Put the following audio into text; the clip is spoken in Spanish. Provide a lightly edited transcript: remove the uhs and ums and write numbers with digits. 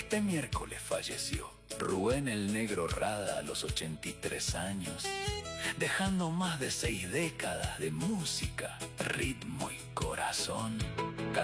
Este miércoles falleció Rubén el Negro Rada a los 83 años, dejando más de 6 décadas de música, ritmo y corazón.